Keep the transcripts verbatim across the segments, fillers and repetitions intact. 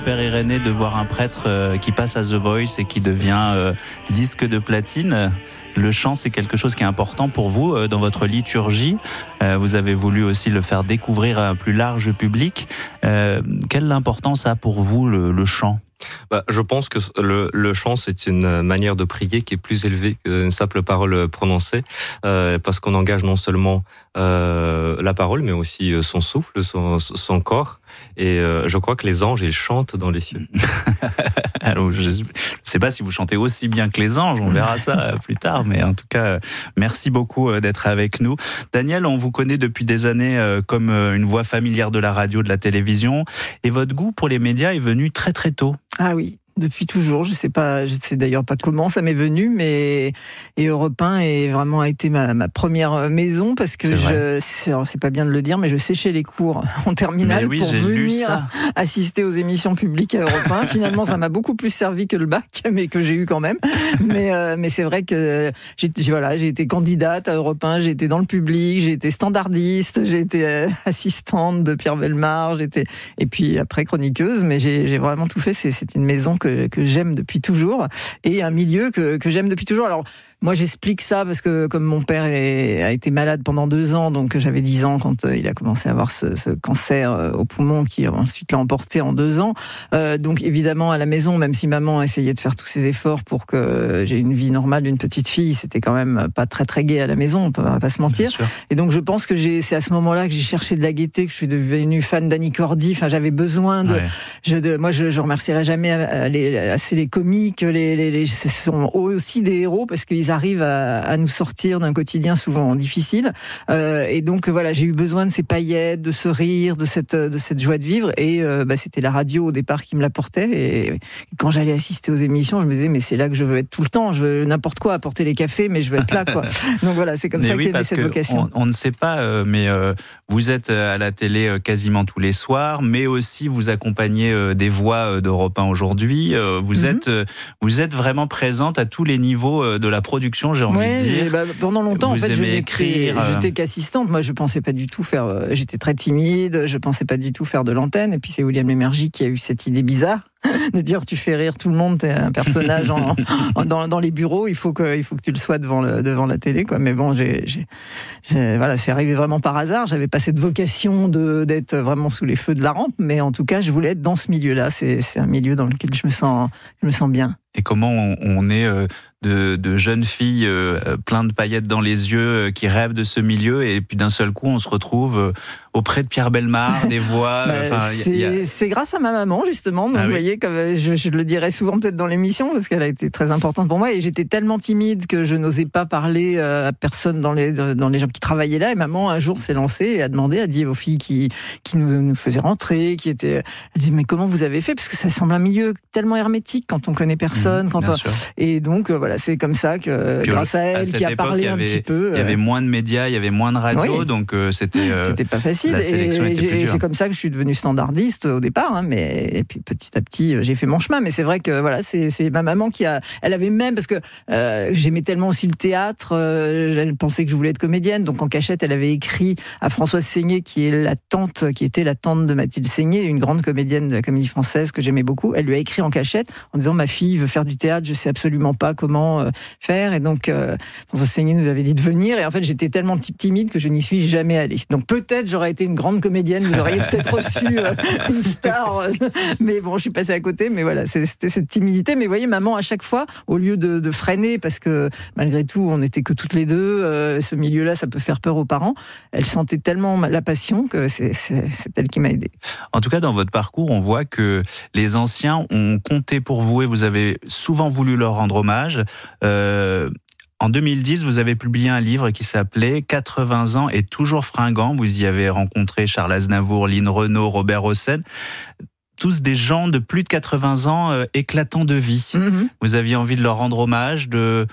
Père Irénée, de voir un prêtre euh, qui passe à The Voice et qui devient euh, disque de platine. Le chant, c'est quelque chose qui est important pour vous euh, dans votre liturgie. Euh, vous avez voulu aussi le faire découvrir à un plus large public. Euh, quelle importance a pour vous le, le chant ? Bah, je pense que le, le chant, c'est une manière de prier qui est plus élevée qu'une simple parole prononcée, euh, parce qu'on engage non seulement euh, la parole, mais aussi son souffle, son, son corps. Et euh, je crois que les anges, ils chantent dans les cieux. Alors, je ne sais pas si vous chantez aussi bien que les anges, on verra ça plus tard, mais en tout cas, merci beaucoup d'être avec nous. Daniel, on vous connaît depuis des années comme une voix familière de la radio, de la télévision, et votre goût pour les médias est venu très très tôt. Ah oui, depuis toujours. Je sais pas, je sais d'ailleurs pas comment ça m'est venu, mais et Europe un est vraiment a été ma, ma première maison parce que je, c'est, c'est pas bien de le dire, mais je séchais les cours en terminale oui, pour j'ai lu venir ça. assister aux émissions publiques à Europe un. Finalement, ça m'a beaucoup plus servi que le bac, mais que j'ai eu quand même. Mais euh, mais c'est vrai que j'ai voilà, j'ai été candidate à Europe un, j'ai été dans le public, j'ai été standardiste, j'ai été euh, assistante de Pierre Bellemare, j'étais et puis après chroniqueuse, mais j'ai j'ai vraiment tout fait. C'est c'est une maison que que j'aime depuis toujours et un milieu que que j'aime depuis toujours. Alors moi, j'explique ça parce que comme mon père est, a été malade pendant deux ans, donc j'avais dix ans quand il a commencé à avoir ce, ce cancer au poumon qui ensuite l'a emporté en deux ans. Euh, donc évidemment, à la maison, même si maman essayait de faire tous ses efforts pour que j'ai une vie normale d'une petite fille, c'était quand même pas très très gai à la maison, on peut pas se mentir. Et donc je pense que j'ai, c'est à ce moment-là que j'ai cherché de la gaieté, que je suis devenue fan d'Annie Cordy. Enfin, j'avais besoin de, ouais. je, de moi, je, je remercierai jamais les, assez les comiques, les, les, les, ce sont aussi des héros parce qu'ils arrivent à, à nous sortir d'un quotidien souvent difficile. Euh, et donc voilà, j'ai eu besoin de ces paillettes, de ce rire, de cette de cette joie de vivre. Et euh, bah, c'était la radio au départ qui me l'apportait. Et, et quand j'allais assister aux émissions, je me disais mais c'est là que je veux être tout le temps. Je veux n'importe quoi, apporter les cafés, mais je veux être là quoi. Donc voilà, c'est comme mais ça oui, qu'est née cette vocation. On, on ne sait pas, euh, mais euh, vous êtes à la télé euh, quasiment tous les soirs, mais aussi vous accompagnez euh, des voix euh, d'Europe un aujourd'hui. Euh, vous mm-hmm. êtes euh, vous êtes vraiment présente à tous les niveaux euh, de la production. J'ai envie ouais, de dire. Bah, pendant longtemps, vous en fait, je n'étais, écrire, euh... j'étais qu'assistante. Moi, je pensais pas du tout faire. Euh, j'étais très timide. Je pensais pas du tout faire de l'antenne. Et puis c'est William Lémergie qui a eu cette idée bizarre de dire tu fais rire tout le monde. T'es un personnage en, en, dans, dans les bureaux. Il faut que il faut que tu le sois devant le, devant la télé, quoi. Mais bon, j'ai, j'ai, j'ai voilà, c'est arrivé vraiment par hasard. J'avais pas cette vocation de d'être vraiment sous les feux de la rampe. Mais en tout cas, je voulais être dans ce milieu-là. C'est c'est un milieu dans lequel je me sens je me sens bien. Et comment on, on est euh, de, de jeunes filles euh, plein de paillettes dans les yeux euh, qui rêvent de ce milieu et puis d'un seul coup on se retrouve euh, auprès de Pierre Bellemare, des voix. bah, euh, c'est, y a... c'est grâce à ma maman justement. Donc ah, vous oui. voyez, comme je, je le dirais souvent peut-être dans l'émission parce qu'elle a été très importante pour moi et j'étais tellement timide que je n'osais pas parler à personne dans les dans les gens qui travaillaient là. Et maman un jour s'est lancée et a demandé, a dit aux filles qui qui nous, nous faisaient rentrer, qui étaient, elle dit mais comment vous avez fait parce que ça semble un milieu tellement hermétique quand on connaît personne. Quand on... Et donc voilà, c'est comme ça que puis grâce à elle à qui a parlé avait, un petit peu. Il y avait moins de médias, il y avait moins de radio, oui. donc euh, c'était. Euh, c'était pas facile. Et j'ai, c'est comme ça que je suis devenue standardiste au départ, hein, mais et puis petit à petit j'ai fait mon chemin. Mais c'est vrai que voilà, c'est, c'est ma maman qui a. Elle avait même parce que euh, j'aimais tellement aussi le théâtre, euh, elle pensait que je voulais être comédienne, donc en cachette elle avait écrit à Françoise Seigné qui est la tante, qui était la tante de Mathilde Seigné, une grande comédienne de la Comédie Française que j'aimais beaucoup. Elle lui a écrit en cachette en disant ma fille veut faire du théâtre, je sais absolument pas comment euh, faire. Et donc, euh, François Seigné nous avait dit de venir. Et en fait, j'étais tellement timide que je n'y suis jamais allée. Donc, peut-être j'aurais été une grande comédienne. Vous auriez peut-être reçu euh, une star. Euh, mais bon, je suis passée à côté. Mais voilà, c'était cette timidité. Mais vous voyez, maman, à chaque fois, au lieu de, de freiner, parce que malgré tout, on n'était que toutes les deux, euh, ce milieu-là, ça peut faire peur aux parents. Elle sentait tellement la passion que c'est, c'est, c'est elle qui m'a aidée. En tout cas, dans votre parcours, on voit que les anciens ont compté pour vous et vous avez souvent voulu leur rendre hommage. Euh, en deux mille dix, vous avez publié un livre qui s'appelait quatre-vingts ans et toujours fringant. Vous y avez rencontré Charles Aznavour, Lynn Renaud, Robert Hossein. Tous des gens de plus de quatre-vingts ans euh, éclatants de vie. Mm-hmm. Vous aviez envie de leur rendre hommage, de...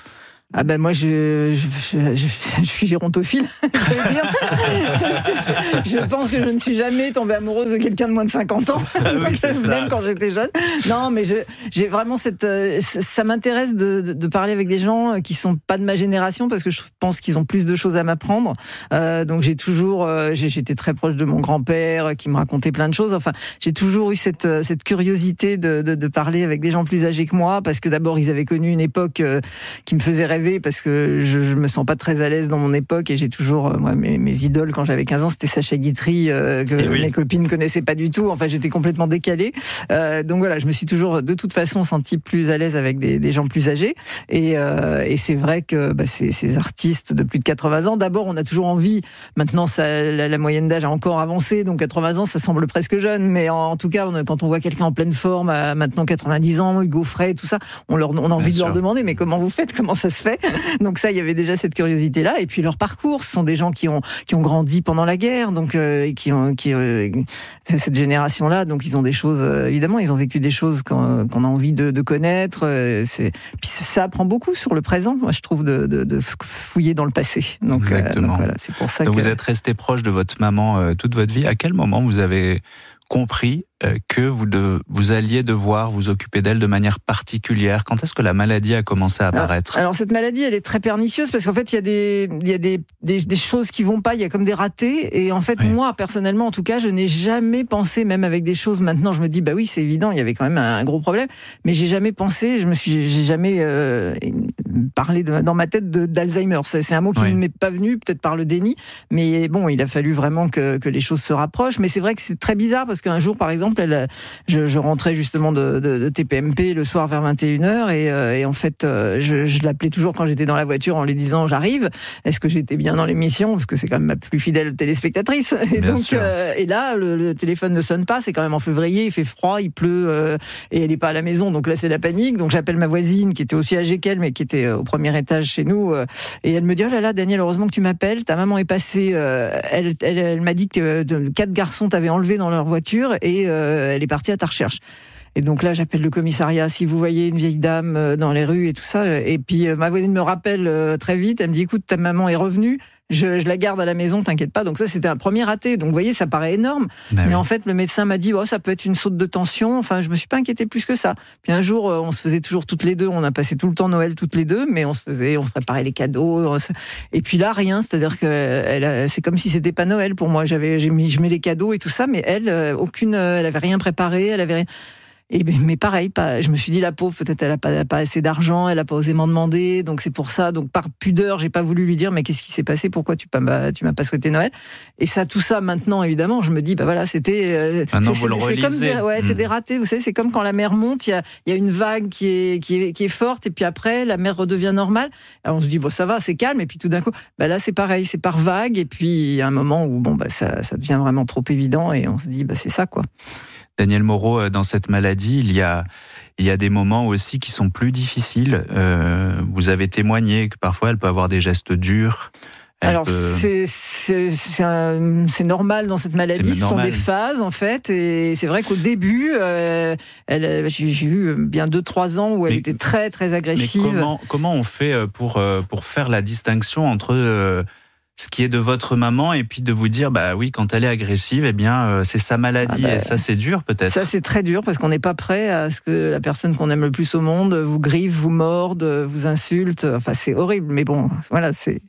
Ah ben moi je, je, je, je, je suis gérontophile, je vais dire. Parce que je pense que je ne suis jamais tombée amoureuse de quelqu'un de moins de cinquante ans, Ah oui, c'est ça. même quand j'étais jeune. Non, mais je, j'ai vraiment cette, ça m'intéresse de, de, de parler avec des gens qui sont pas de ma génération parce que je pense qu'ils ont plus de choses à m'apprendre. Euh, donc j'ai toujours, j'ai, j'étais très proche de mon grand-père qui me racontait plein de choses. Enfin, j'ai toujours eu cette, cette curiosité de, de, de parler avec des gens plus âgés que moi parce que d'abord ils avaient connu une époque qui me faisait rêver parce que je, je me sens pas très à l'aise dans mon époque et j'ai toujours moi mes, mes idoles quand j'avais quinze ans c'était Sacha Guitry euh, que oui. mes copines connaissaient pas du tout, enfin j'étais complètement décalée, euh, donc voilà, je me suis toujours de toute façon sentie plus à l'aise avec des, des gens plus âgés et, euh, et c'est vrai que bah, ces, ces artistes de plus de quatre-vingts ans, d'abord on a toujours envie, maintenant ça, la, la moyenne d'âge a encore avancé, donc quatre-vingts ans ça semble presque jeune, mais en, en tout cas on, quand on voit quelqu'un en pleine forme à maintenant quatre-vingt-dix ans, Hugo Frey, tout ça, on, leur, on a envie Bien de sûr. leur demander mais comment vous faites, comment ça se fait. Donc ça, il y avait déjà cette curiosité-là. Et puis leur parcours, ce sont des gens qui ont qui ont grandi pendant la guerre, donc euh, qui ont qui euh, cette génération-là. Donc ils ont des choses, euh, évidemment, ils ont vécu des choses qu'on, qu'on a envie de, de connaître. Euh, c'est puis ça apprend beaucoup sur le présent. Moi, je trouve de, de, de fouiller dans le passé. Donc, euh, donc voilà, c'est pour ça donc que vous êtes resté proche de votre maman euh, toute votre vie. À quel moment vous avez compris euh, que vous, de, vous alliez devoir vous occuper d'elle de manière particulière? Quand est-ce que la maladie a commencé à apparaître? Alors, alors cette maladie, elle est très pernicieuse parce qu'en fait, il y a des, il y a des, des, des choses qui vont pas, il y a comme des ratés. Et en fait, oui. moi, personnellement, en tout cas, je n'ai jamais pensé, même avec des choses, maintenant, je me dis, bah oui, c'est évident, il y avait quand même un gros problème. Mais j'ai jamais pensé, je me suis, j'ai jamais euh, parlé de, dans ma tête de, d'Alzheimer. C'est, c'est un mot qui oui. ne m'est pas venu, peut-être par le déni. Mais bon, il a fallu vraiment que, que les choses se rapprochent. Mais c'est vrai que c'est très bizarre parce qu'un jour, par exemple, elle, je, je rentrais justement de, de, de T P M P le soir vers vingt et une heures et, euh, et en fait, euh, je, je l'appelais toujours quand j'étais dans la voiture en lui disant j'arrive. Est-ce que j'étais bien dans l'émission? Parce que c'est quand même ma plus fidèle téléspectatrice. Et bien donc, euh, et là, le, le téléphone ne sonne pas. C'est quand même en février, il fait froid, il pleut euh, et elle n'est pas à la maison. Donc là, c'est la panique. Donc j'appelle ma voisine qui était aussi âgée qu'elle, mais qui était au premier étage chez nous. Euh, et elle me dit oh là là, Daniel, heureusement que tu m'appelles. Ta maman est passée. Euh, elle, elle, elle m'a dit que de, quatre garçons t'avaient enlevé dans leur voiture et euh, elle est partie à ta recherche. Et donc là, j'appelle le commissariat. Si vous voyez une vieille dame dans les rues et tout ça, et puis ma voisine me rappelle très vite. Elle me dit écoute, ta maman est revenue. Je, je la garde à la maison, t'inquiète pas. Donc ça, c'était un premier raté. Donc vous voyez, ça paraît énorme. Ben mais oui. en fait, le médecin m'a dit, oh, ça peut être une saute de tension. Enfin, je me suis pas inquiétée plus que ça. Puis un jour, on se faisait toujours toutes les deux. On a passé tout le temps Noël toutes les deux, mais on se faisait, on se préparait les cadeaux. Et puis là, rien. C'est-à-dire que elle, c'est comme si c'était pas Noël pour moi. J'avais, j'ai mis, je mets les cadeaux et tout ça, mais elle, aucune, elle avait rien préparé. Elle avait rien. Et mais pareil, pas, je me suis dit la pauvre, peut-être elle a pas, pas assez d'argent, elle a pas osé m'en demander, donc c'est pour ça. Donc par pudeur, j'ai pas voulu lui dire mais qu'est-ce qui s'est passé, pourquoi tu pas, tu m'as pas souhaité Noël. Et ça, tout ça maintenant évidemment, je me dis bah voilà, c'était. Euh, maintenant c'est, vous c'est, le c'est comme des, ouais, mmh. c'est des ratés. Vous savez, c'est comme quand la mer monte, il y a, il y a une vague qui est, qui est, qui est forte, et puis après la mer redevient normale. Alors on se dit bon ça va, c'est calme, et puis tout d'un coup, bah là c'est pareil, c'est par vague, et puis il y a un moment où bon bah ça, ça devient vraiment trop évident, et on se dit bah c'est ça quoi. Daniel Moreau, dans cette maladie, il y a, il y a des moments aussi qui sont plus difficiles. Euh, vous avez témoigné que parfois elle peut avoir des gestes durs. Elle Alors peut... c'est c'est c'est, un, c'est normal dans cette maladie. Ce sont des phases en fait, et c'est vrai qu'au début, euh, elle, j'ai, j'ai eu bien deux trois ans où elle mais, était très très agressive. Mais comment comment on fait pour pour faire la distinction entre euh, ce qui est de votre maman et puis de vous dire bah oui, quand elle est agressive, eh bien euh, c'est sa maladie. Ah bah, et ça c'est dur peut-être. Ça c'est très dur parce qu'on n'est pas prêt à ce que la personne qu'on aime le plus au monde vous griffe, vous morde, vous insulte. Enfin c'est horrible, mais bon voilà c'est.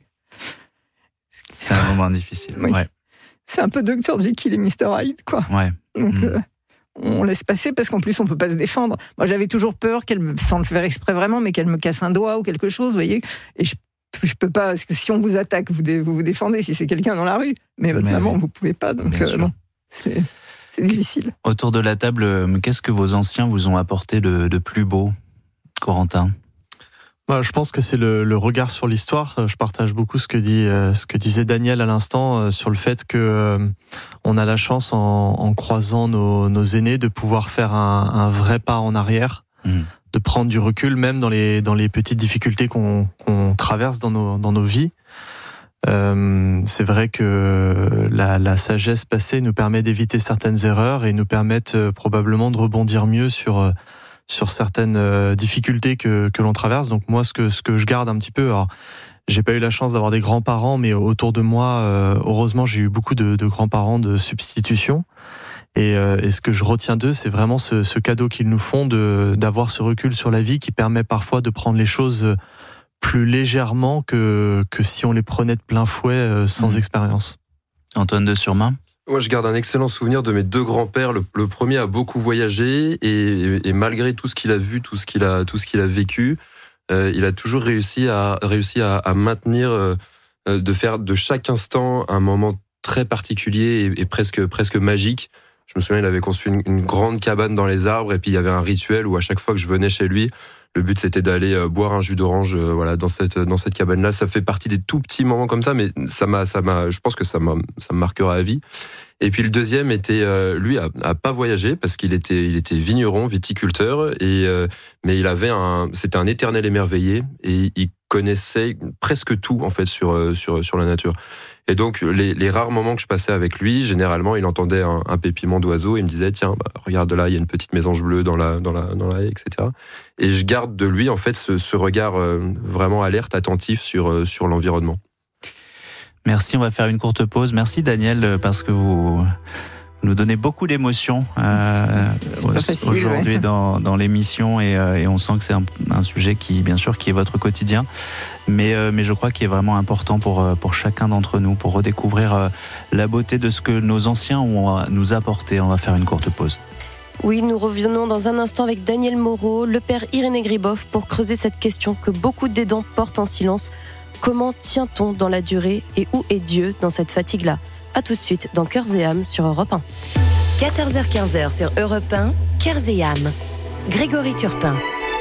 C'est un moment difficile. Oui. Ouais. C'est un peu docteur Jekyll et mister Hyde quoi. Ouais. Donc mmh. euh, on laisse passer parce qu'en plus on peut pas se défendre. Moi j'avais toujours peur qu'elle me, sans le faire exprès vraiment, mais qu'elle me casse un doigt ou quelque chose, vous voyez. Et je Je peux pas, parce que si on vous attaque, vous vous, vous défendez si c'est quelqu'un dans la rue. Mais votre mais maman, oui. vous pouvez pas, donc euh, bon, c'est, c'est difficile. Autour de la table, qu'est-ce que vos anciens vous ont apporté de, de plus beau, Corentin ? Bah, je pense que c'est le, le regard sur l'histoire. Je partage beaucoup ce que dit, euh, ce que disait Daniel à l'instant euh, sur le fait que euh, on a la chance, en, en croisant nos, nos aînés, de pouvoir faire un, un vrai pas en arrière. Mmh. De prendre du recul, même dans les dans les petites difficultés qu'on qu'on traverse dans nos dans nos vies. Euh, c'est vrai que la la sagesse passée nous permet d'éviter certaines erreurs et nous permettent euh, probablement de rebondir mieux sur sur certaines euh, difficultés que que l'on traverse. Donc moi, ce que ce que je garde un petit peu, alors j'ai pas eu la chance d'avoir des grands-parents, mais autour de moi, euh, heureusement, j'ai eu beaucoup de, de grands-parents de substitution. Et, euh, et ce que je retiens d'eux, c'est vraiment ce, ce cadeau qu'ils nous font de d'avoir ce recul sur la vie qui permet parfois de prendre les choses plus légèrement que que si on les prenait de plein fouet euh, sans mmh. expérience. Antoine de Surmain. Moi, je garde un excellent souvenir de mes deux grands-pères. Le, le premier a beaucoup voyagé et, et, et malgré tout ce qu'il a vu, tout ce qu'il a, tout ce qu'il a vécu, euh, il a toujours réussi à réussi à, à maintenir, euh, de faire de chaque instant un moment très particulier et, et presque presque magique. Je me souviens, il avait conçu une, une grande cabane dans les arbres et puis il y avait un rituel où à chaque fois que je venais chez lui, le but c'était d'aller euh, boire un jus d'orange, euh, voilà, dans cette dans cette cabane-là. Ça fait partie des tout petits moments comme ça, mais ça m'a ça m'a, je pense que ça m'a ça me marquera à vie. Et puis le deuxième était, euh, lui, a, a pas voyagé parce qu'il était il était vigneron, viticulteur et euh, mais il avait un, c'était un éternel émerveillé et il connaissait presque tout en fait sur sur sur la nature. Et donc, les, les rares moments que je passais avec lui, généralement, il entendait un, un pépiment d'oiseau et il me disait, tiens, bah, regarde là, il y a une petite mésange bleue dans la, dans la, dans la haie, et cetera. Et je garde de lui, en fait, ce, ce regard euh, vraiment alerte, attentif sur, euh, sur l'environnement. Merci, on va faire une courte pause. Merci Daniel, parce que vous nous donnez beaucoup d'émotions euh, aujourd'hui ouais. dans, dans l'émission et, euh, et on sent que c'est un, un sujet qui, bien sûr, qui est votre quotidien, mais, euh, mais je crois qu'il est vraiment important pour, pour chacun d'entre nous, pour redécouvrir euh, la beauté de ce que nos anciens ont à nous apporter. On va faire une courte pause. Oui, nous revenons dans un instant avec Daniel Moreau, le père Irénée Griboff, pour creuser cette question que beaucoup d'aidants portent en silence. Comment tient-on dans la durée et où est Dieu dans cette fatigue-là ? A tout de suite dans Cœurs et âmes sur Europe un. quatorze heures quinze sur Europe un, Cœurs et âmes. Grégory Turpin.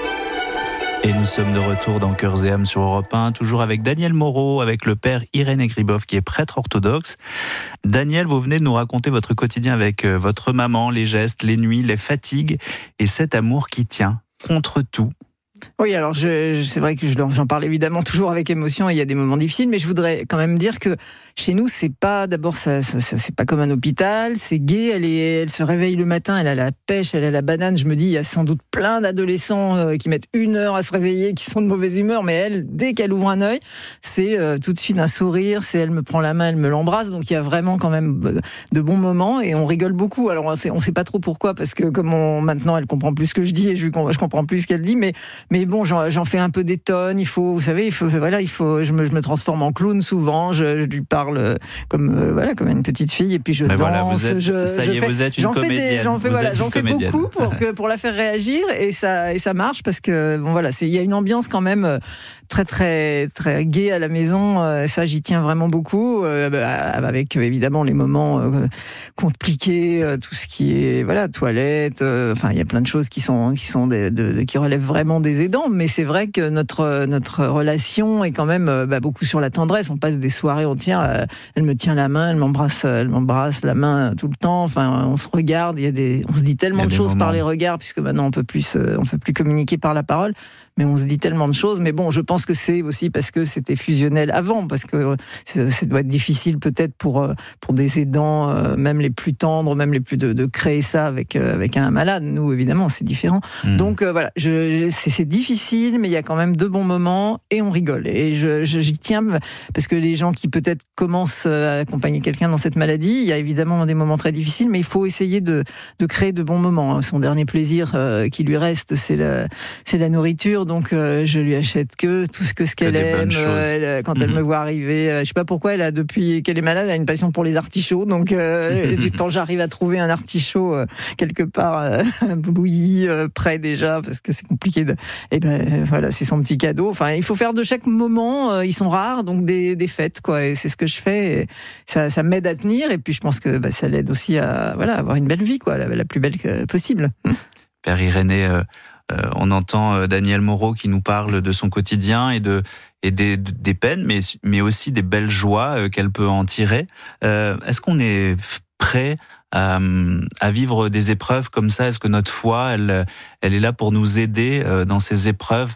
Et nous sommes de retour dans Cœurs et âmes sur Europe un, toujours avec Daniel Moreau, avec le père Irénée Griboff qui est prêtre orthodoxe. Daniel, vous venez de nous raconter votre quotidien avec votre maman, les gestes, les nuits, les fatigues et cet amour qui tient contre tout. Oui, alors je, je, c'est vrai que je, j'en parle évidemment toujours avec émotion et il y a des moments difficiles, mais je voudrais quand même dire que chez nous, c'est pas d'abord ça, ça, ça c'est pas comme un hôpital, c'est gai. Elle est, elle se réveille le matin, elle a la pêche, elle a la banane. Je me dis, il y a sans doute plein d'adolescents euh, qui mettent une heure à se réveiller, qui sont de mauvaise humeur, mais elle, dès qu'elle ouvre un œil, c'est euh, tout de suite un sourire. C'est elle me prend la main, elle me l'embrasse. Donc il y a vraiment quand même de bons moments et on rigole beaucoup. Alors on sait, on sait pas trop pourquoi, parce que comme on, maintenant elle comprend plus ce que je dis et je, je comprends plus ce qu'elle dit, mais mais bon, j'en, j'en fais un peu des tonnes. Il faut, vous savez, il faut, voilà, il faut. Je me, je me transforme en clown souvent. Je, je lui parle comme, euh, voilà, comme une petite fille. Et puis je Mais danse. Voilà, vous êtes, je, ça y est, fais, vous êtes une j'en comédienne. Fais des, j'en fais, vous voilà, j'en fais comédienne. beaucoup pour que, pour la faire réagir et ça, et ça marche parce que bon voilà, c'est, il y a une ambiance quand même très, très, très gaie à la maison. Ça, j'y tiens vraiment beaucoup. Avec évidemment les moments compliqués, tout ce qui est voilà, toilette. Enfin, il y a plein de choses qui sont, qui sont des, de, de, qui relèvent vraiment des aidants. Mais c'est vrai que notre notre relation est quand même bah, beaucoup sur la tendresse. On passe des soirées entières. Euh, elle me tient la main, elle m'embrasse, elle m'embrasse la main tout le temps. Enfin, on se regarde. Il y a des, on se dit tellement de choses moments. Par les regards, puisque maintenant on peut plus, euh, on peut plus communiquer par la parole. Mais on se dit tellement de choses. Mais bon, je pense que c'est aussi parce que c'était fusionnel avant, parce que ça, ça doit être difficile peut-être pour pour des aidants, euh, même les plus tendres, même les plus de, de créer ça avec euh, avec un malade. Nous, évidemment, c'est différent. Mmh. Donc euh, voilà, je, c'est, c'est difficile, mais il y a quand même de bons moments et on rigole. Et je, je, j'y tiens parce que les gens qui peut-être commencent à accompagner quelqu'un dans cette maladie, il y a évidemment des moments très difficiles, mais il faut essayer de de créer de bons moments. Son dernier plaisir euh, qui lui reste, c'est la c'est la nourriture. Donc euh, je lui achète que tout ce que ce qu'elle aime. Euh, elle, quand mmh. elle me voit arriver, euh, je sais pas pourquoi elle a depuis qu'elle est malade, elle a une passion pour les artichauts. Donc euh, quand j'arrive à trouver un artichaut euh, quelque part euh, bouilli, euh, prêt déjà, parce que c'est compliqué. De, et ben voilà, c'est son petit cadeau. Enfin, il faut faire de chaque moment. Euh, ils sont rares, donc des, des fêtes quoi. Et c'est ce que je fais. Et ça, ça m'aide à tenir. Et puis je pense que bah, ça l'aide aussi à voilà avoir une belle vie quoi, la, la plus belle que possible. Père Irénée. Euh... Euh, on entend euh, Daniel Moreau qui nous parle de son quotidien et de et des, des peines, mais mais aussi des belles joies euh, qu'elle peut en tirer. Euh, est-ce qu'on est prêt à, à vivre des épreuves comme ça ? Est-ce que notre foi, elle elle est là pour nous aider euh, dans ces épreuves,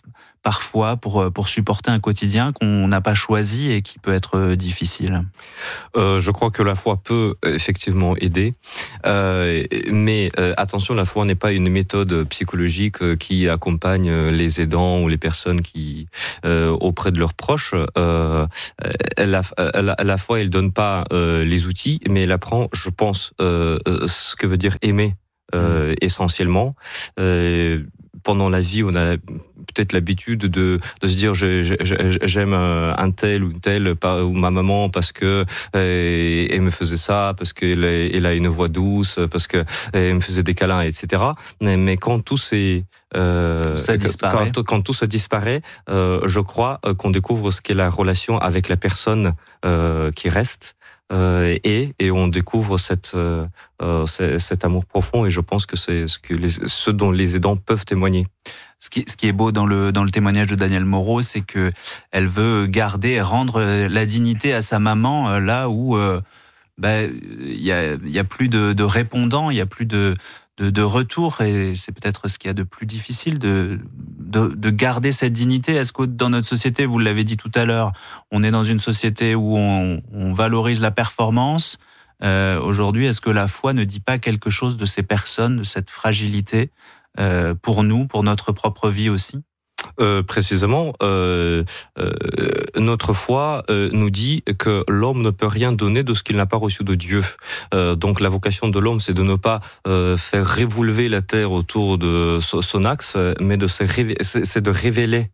parfois pour, pour supporter un quotidien qu'on n'a pas choisi et qui peut être difficile? euh, Je crois que la foi peut effectivement aider, euh, mais euh, attention, la foi n'est pas une méthode psychologique qui accompagne les aidants ou les personnes qui euh, auprès de leurs proches. Euh, la, la, la foi, elle donne pas euh, les outils, mais elle apprend, je pense, euh, ce que veut dire aimer euh, essentiellement. Euh, pendant la vie, on a peut-être l'habitude de, de se dire je, je, je, j'aime un tel ou une telle ou ma maman parce que euh, elle me faisait ça, parce qu'elle elle a une voix douce, parce que elle me faisait des câlins, et cetera. Mais, mais quand tout c'est euh, ça disparaît. Quand, quand tout ça disparaît, euh, je crois qu'on découvre ce qu'est la relation avec la personne euh, qui reste. Euh, et, et on découvre cette, euh, cet amour profond, et je pense que c'est ce, que les, ce dont les aidants peuvent témoigner. Ce qui, ce qui est beau dans le, dans le témoignage de Danielle Moreau, c'est que elle veut garder et rendre la dignité à sa maman là où euh, bah, y a, y a plus de, de répondants, il y a plus de, de, de retour, et c'est peut-être ce qu'il y a de plus difficile de, de, de garder cette dignité. Est-ce que dans notre société, vous l'avez dit tout à l'heure, on est dans une société où on, on valorise la performance. Euh, aujourd'hui, est-ce que la foi ne dit pas quelque chose de ces personnes, de cette fragilité euh, pour nous, pour notre propre vie aussi? Euh, précisément, euh, euh, notre foi euh, nous dit que l'homme ne peut rien donner de ce qu'il n'a pas reçu de Dieu. Euh, donc la vocation de l'homme, c'est de ne pas euh, faire révolver la terre autour de son axe, mais de se révé- c'est, c'est de révéler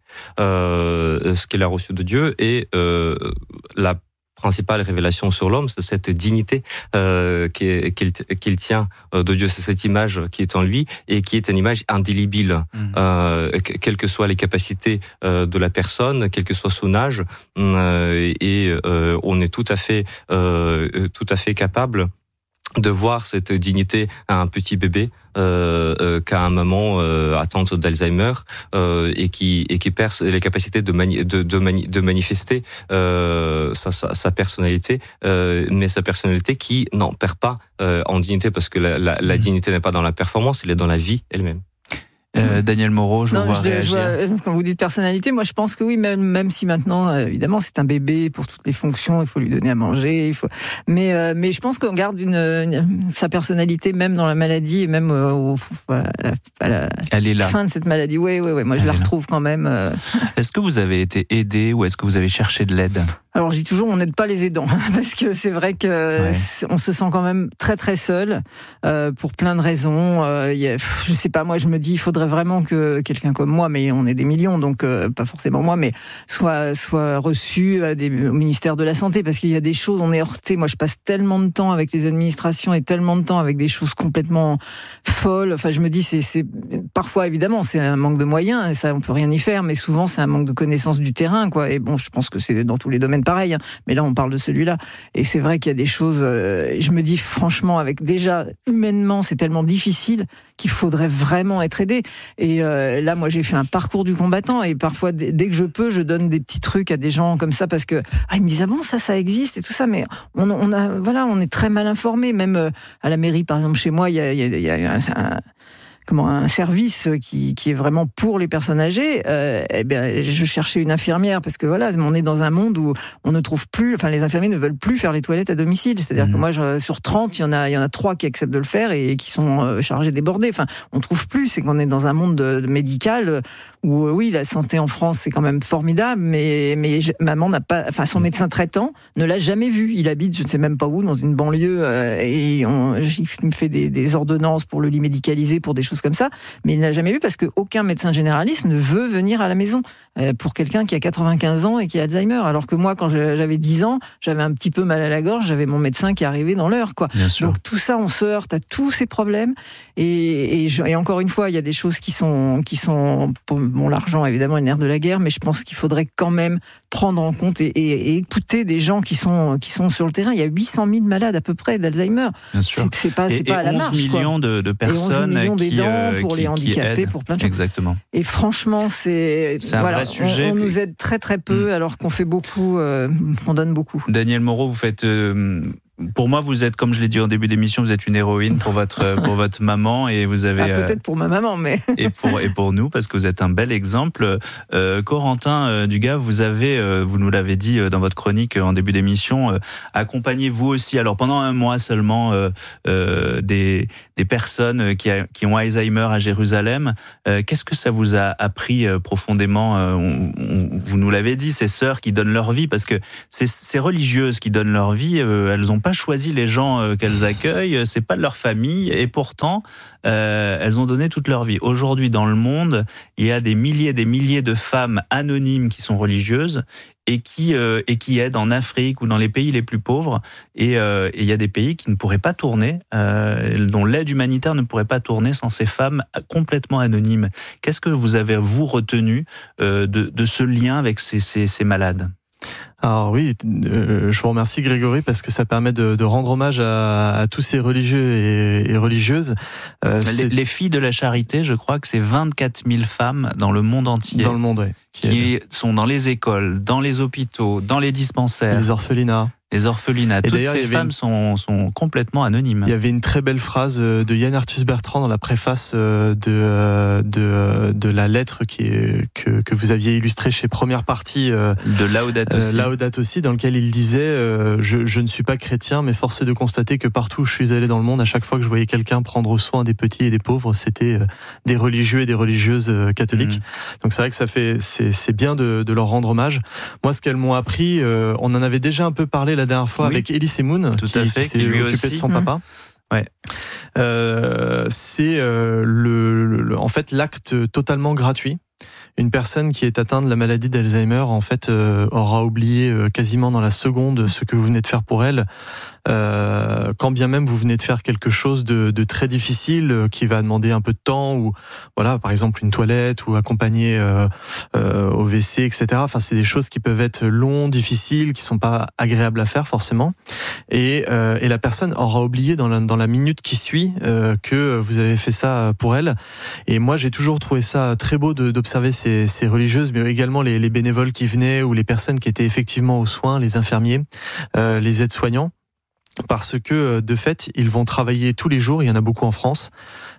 euh, ce qu'il a reçu de Dieu, et euh, la principale révélation sur l'homme, c'est cette dignité euh, qu'il, qu'il, qu'il tient de Dieu, c'est cette image qui est en lui et qui est une image indélébile, mmh. euh, quelles que soient les capacités euh, de la personne, quel que soit son âge, euh, et euh, on est tout à fait, euh, tout à fait capable de voir cette dignité à un petit bébé euh, euh, qu'à un maman euh, atteinte d'Alzheimer euh, et qui et qui perd les capacités de mani- de, de, mani- de manifester euh, sa, sa, sa personnalité, euh, mais sa personnalité qui n'en perd pas euh, en dignité, parce que la, la, la dignité n'est pas dans la performance, elle est dans la vie elle-même. Euh, Danielle Moreau, je non, vous vois je, réagir. Je vois, quand vous dites personnalité, moi je pense que oui, même, même si maintenant, évidemment, c'est un bébé pour toutes les fonctions, il faut lui donner à manger, il faut. Mais, euh, mais je pense qu'on garde une, une, sa personnalité même dans la maladie, et même euh, au, à la, à la Elle est là. fin de cette maladie. Oui, oui, oui. Moi je Elle la est retrouve là. quand même. Euh... Est-ce que vous avez été aidé ou est-ce que vous avez cherché de l'aide? Alors, je dis toujours, on n'aide pas les aidants, parce que c'est vrai que ouais. on se sent quand même très très seul euh, pour plein de raisons. Euh, y a, je sais pas, moi je me dis, il faudrait vraiment que quelqu'un comme moi, mais on est des millions, donc euh, pas forcément moi, mais soit soit reçu à des, au ministère de la Santé, parce qu'il y a des choses, on est heurté. Moi, je passe tellement de temps avec les administrations et tellement de temps avec des choses complètement folles. Enfin, je me dis, c'est, c'est parfois évidemment, c'est un manque de moyens, et ça, on peut rien y faire, mais souvent c'est un manque de connaissance du terrain, quoi. Et bon, je pense que c'est dans tous les domaines pareil, hein. Mais là on parle de celui-là, et c'est vrai qu'il y a des choses, euh, je me dis franchement, avec déjà humainement c'est tellement difficile qu'il faudrait vraiment être aidé. Et euh, là moi j'ai fait un parcours du combattant, et parfois d- dès que je peux je donne des petits trucs à des gens comme ça, parce que ah, ils me disent ah bon, ça ça existe et tout ça, mais on, on a voilà on est très mal informés, même euh, à la mairie par exemple chez moi il y a, il y a, il y a un, un comment un service qui, qui est vraiment pour les personnes âgées. Euh, eh bien, je cherchais une infirmière, parce que voilà, on est dans un monde où on ne trouve plus, enfin les infirmiers ne veulent plus faire les toilettes à domicile. C'est-à-dire mmh. que moi, je, sur trente, il y en a, il y en a trois qui acceptent de le faire et qui sont euh, chargés, débordés. Enfin, on trouve plus. C'est qu'on est dans un monde de, de médical où euh, oui, la santé en France c'est quand même formidable, mais mais je, maman n'a pas, enfin son médecin traitant ne l'a jamais vu. Il habite, je ne sais même pas où, dans une banlieue, euh, et on, il me fait des, des ordonnances pour le lit médicalisé, pour des choses comme ça, mais il ne l'a jamais vu, parce qu'aucun médecin généraliste ne veut venir à la maison euh, pour quelqu'un qui a quatre-vingt-quinze ans et qui a Alzheimer. Alors que moi, quand j'avais dix ans, j'avais un petit peu mal à la gorge, j'avais mon médecin qui arrivait dans l'heure, quoi. Donc tout ça, on se heurte à tous ces problèmes. Et, et, je, et encore une fois, il y a des choses qui sont, qui sont pour, bon, l'argent évidemment est le nerf de la guerre, mais je pense qu'il faudrait quand même prendre en compte et, et, et écouter des gens qui sont, qui sont sur le terrain. Il y a huit cent mille malades à peu près d'Alzheimer. Bien sûr. C'est, c'est pas, c'est et, pas et à la marge, onze millions de, de personnes et onze millions qui, d'aidants euh, pour qui, les handicapés, pour plein de choses. Exactement. Et franchement, c'est, c'est un voilà, vrai sujet. On, on nous aide très très peu, mmh. alors qu'on fait beaucoup, euh, on donne beaucoup. Danielle Moreau, vous faites euh, pour moi, vous êtes, comme je l'ai dit en début d'émission, vous êtes une héroïne pour votre pour votre maman et vous avez ah, peut-être pour ma maman, mais et pour et pour nous parce que vous êtes un bel exemple. Euh, Corentin euh, Dugas, vous avez, euh, vous nous l'avez dit euh, dans votre chronique euh, en début d'émission, euh, accompagné vous aussi. Alors pendant un mois seulement, euh, euh, des des personnes qui a, qui ont Alzheimer à Jérusalem. Euh, qu'est-ce que ça vous a appris euh, profondément euh, on, on, Vous nous l'avez dit, ces sœurs qui donnent leur vie parce que ces, ces religieuses qui donnent leur vie, euh, elles n'ont pas choisi les gens euh, qu'elles accueillent, c'est pas de leur famille et pourtant euh, elles ont donné toute leur vie. Aujourd'hui dans le monde, il y a des milliers et des milliers de femmes anonymes qui sont religieuses et qui euh, et qui aident en Afrique ou dans les pays les plus pauvres et euh, il y a des pays qui ne pourraient pas tourner, euh, dont l'aide humanitaire ne pourrait pas tourner sans ces femmes complètement anonymes. Qu'est-ce que vous avez vous retenu euh, de, de ce lien avec ces, ces, ces malades ? Alors oui, euh, je vous remercie Grégory parce que ça permet de, de rendre hommage à, à tous ces religieux et, et religieuses. Euh, les, les filles de la charité, je crois que c'est vingt-quatre mille femmes dans le monde entier. Dans le monde, oui. Qui, qui sont dans les écoles, dans les hôpitaux, dans les dispensaires. Les orphelinats. Les orphelinats. Toutes ces femmes une... sont, sont complètement anonymes. Il y avait une très belle phrase de Yann Arthus Bertrand dans la préface de, de, de la lettre qui est, que, que vous aviez illustrée chez Première Partie. De Laudate aussi. Laudate aussi, dans lequel il disait je, je ne suis pas chrétien, mais force est de constater que partout où je suis allé dans le monde, à chaque fois que je voyais quelqu'un prendre soin des petits et des pauvres, c'était des religieux et des religieuses catholiques. Mmh. Donc c'est vrai que ça fait, c'est, c'est bien de, de leur rendre hommage. Moi, ce qu'elles m'ont appris, euh, on en avait déjà un peu parlé la dernière fois oui. avec Elie Semoun, Tout qui, à fait, qui s'est qui lui occupé aussi. de son Mmh. papa. Ouais. Euh, c'est euh, le, le, en fait l'acte totalement gratuit. Une personne qui est atteinte de la maladie d'Alzheimer, en fait, euh, aura oublié euh, quasiment dans la seconde ce que vous venez de faire pour elle. Euh, quand bien même vous venez de faire quelque chose de, de très difficile, euh, qui va demander un peu de temps, ou voilà, par exemple une toilette, ou accompagner euh, euh, au W C, et cetera. Enfin, c'est des choses qui peuvent être longues, difficiles, qui sont pas agréables à faire forcément. Et, euh, et la personne aura oublié dans la, dans la minute qui suit euh, que vous avez fait ça pour elle. Et moi, j'ai toujours trouvé ça très beau de, d'observer ces, ces religieuses, mais également les, les bénévoles qui venaient, ou les personnes qui étaient effectivement aux soins, les infirmiers, euh, les aides-soignants. Parce que, de fait, ils vont travailler tous les jours, il y en a beaucoup en France.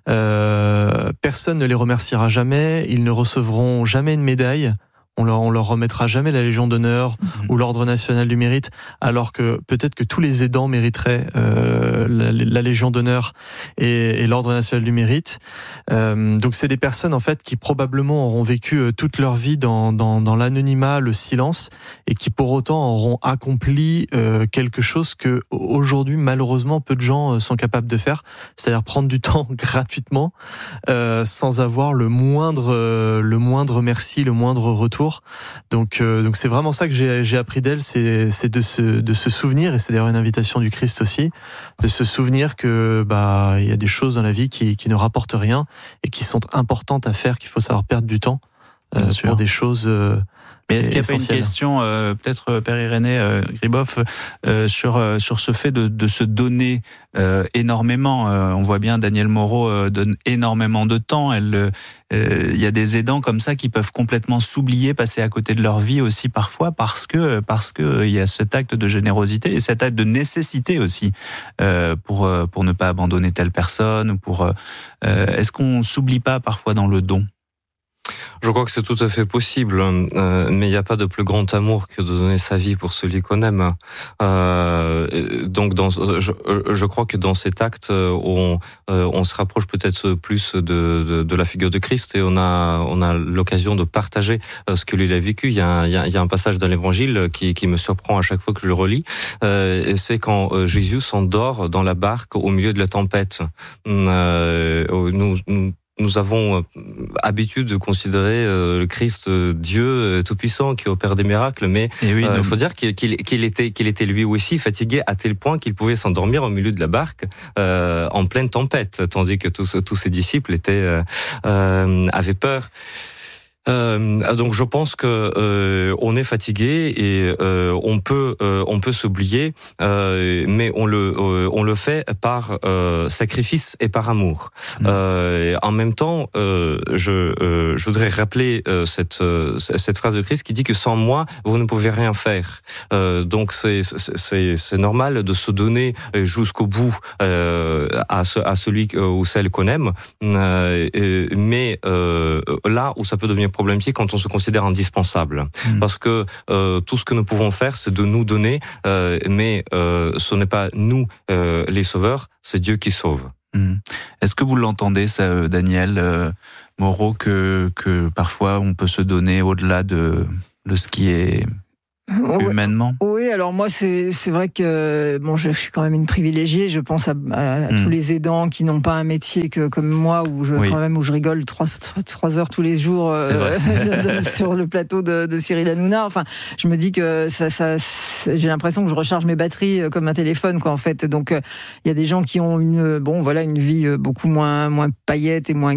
Euh, personne ne les remerciera jamais, ils ne recevront jamais une médaille. On leur, on leur remettra jamais la Légion d'honneur mmh. ou l'Ordre national du mérite, alors que peut-être que tous les aidants mériteraient euh, la, la Légion d'honneur et, et l'Ordre national du mérite. Euh, donc c'est des personnes en fait qui probablement auront vécu toute leur vie dans, dans, dans l'anonymat, le silence, et qui pour autant auront accompli euh, quelque chose que aujourd'hui malheureusement peu de gens sont capables de faire, c'est-à-dire prendre du temps gratuitement euh, sans avoir le moindre euh, le moindre merci, le moindre retour. Donc, euh, donc c'est vraiment ça que j'ai, j'ai appris d'elle, c'est, c'est de se, de se souvenir, et c'est d'ailleurs une invitation du Christ aussi, de se souvenir que bah il y a des choses dans la vie qui, qui ne rapportent rien et qui sont importantes à faire, qu'il faut savoir perdre du temps euh, pour des choses. Euh, Mais est-ce qu'il n'y a pas une question, euh, peut-être Père Irénée euh, Griboff, euh, sur euh, sur ce fait de, de se donner euh, énormément. Euh, on voit bien Danielle Moreau euh, donne énormément de temps. Elle, euh, il y a des aidants comme ça qui peuvent complètement s'oublier, passer à côté de leur vie aussi parfois parce que parce que euh, il y a cet acte de générosité et cet acte de nécessité aussi euh, pour pour ne pas abandonner telle personne ou pour. Euh, est-ce qu'on s'oublie pas parfois dans le don? Je crois que c'est tout à fait possible, euh, mais il n'y a pas de plus grand amour que de donner sa vie pour celui qu'on aime. Euh, donc, dans, je, je crois que dans cet acte, on, on se rapproche peut-être plus de, de, de la figure de Christ et on a, on a l'occasion de partager ce que lui a vécu. Il y a, il y a, il y a un passage dans l'Évangile qui, qui me surprend à chaque fois que je le relis, euh, et c'est quand Jésus s'endort dans la barque au milieu de la tempête. Euh, nous, nous Nous avons habitude de considérer le Christ Dieu tout-puissant qui opère des miracles, mais il oui, euh, faut dire qu'il, qu'il, qu'il, était, qu'il était lui aussi fatigué à tel point qu'il pouvait s'endormir au milieu de la barque euh, en pleine tempête, tandis que tous, tous ses disciples étaient, euh, euh, avaient peur. Euh, donc je pense que euh, on est fatigué et euh, on peut euh, on peut s'oublier, euh, mais on le euh, on le fait par euh, sacrifice et par amour. Mmh. Euh, en même temps, euh, je euh, je voudrais rappeler euh, cette euh, cette phrase de Christ qui dit que sans moi vous ne pouvez rien faire. Euh, donc c'est c'est c'est normal de se donner jusqu'au bout euh, à ce, à celui ou celle qu'on aime, euh, mais euh, là où ça peut devenir problématique quand on se considère indispensable, mmh. parce que euh, tout ce que nous pouvons faire, c'est de nous donner, euh, mais euh, ce n'est pas nous euh, les sauveurs, c'est Dieu qui sauve. Mmh. Est-ce que vous l'entendez, ça, Daniel euh, Moreau, que que parfois on peut se donner au-delà de de ce qui est humainement? Oui, alors moi c'est c'est vrai que bon, je, je suis quand même une privilégiée. Je pense à, à, à mmh. tous les aidants qui n'ont pas un métier que comme moi, où je oui. quand même où je rigole trois trois heures tous les jours euh, sur le plateau de, de Cyril Hanouna. Enfin, je me dis que ça, ça j'ai l'impression que je recharge mes batteries comme un téléphone, quoi, en fait. Donc il euh, y a des gens qui ont une bon voilà une vie beaucoup moins moins paillette et moins